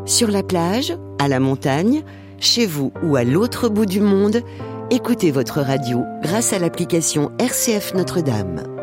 Sur la plage, à la montagne, chez vous ou à l'autre bout du monde, écoutez votre radio grâce à l'application RCF Notre-Dame.